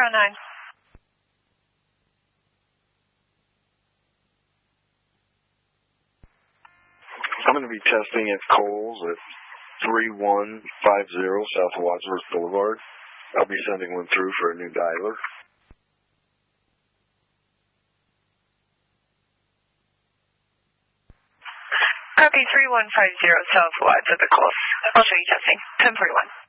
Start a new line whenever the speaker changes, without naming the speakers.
9.
I'm going to be testing at Kohl's at 3150 South Wadsworth Boulevard. I'll be sending one through for a new dialer.
Copy 3150 South Wadsworth at the Kohl's. I'll show you testing. 1041.